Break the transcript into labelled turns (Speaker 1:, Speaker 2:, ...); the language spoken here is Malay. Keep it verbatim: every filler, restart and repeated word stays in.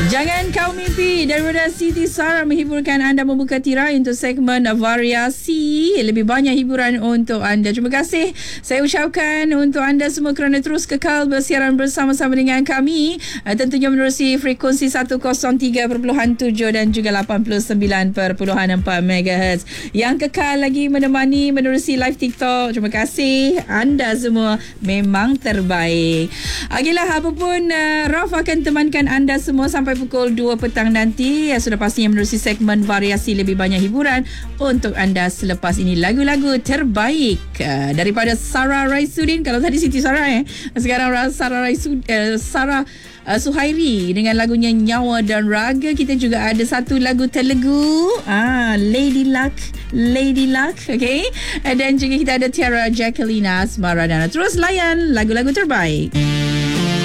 Speaker 1: Jangan kau mimpi daripada Siti Sarah menghiburkan anda, membuka tirai untuk segmen variasi. Lebih banyak hiburan untuk anda. Terima kasih saya ucapkan untuk anda semua kerana terus kekal bersiaran bersama-sama dengan kami. Uh, tentunya menerusi frekuensi seratus tiga perpuluhan tujuh dan juga lapan puluh sembilan perpuluhan empat megahertz. Yang kekal lagi menemani menerusi live TikTok. Terima kasih. Anda semua memang terbaik. Agilah, apapun uh, Raf akan temankan anda semua sampai pukul dua petang nanti. Sudah pastinya menerusi segmen variasi, lebih banyak hiburan untuk anda selepas ini. Lagu-lagu terbaik uh, daripada Sarah Raisuddin. Kalau tadi Siti Sarah eh, sekarang Sarah Raisuddin, uh, Sarah uh, Suhairi dengan lagunya Nyawa dan Raga. Kita juga ada satu lagu Telugu, ah, Lady Luck, Lady Luck, okay? Dan juga kita ada Tiara Jacqueline Asmaradana. Terus layan lagu-lagu terbaik.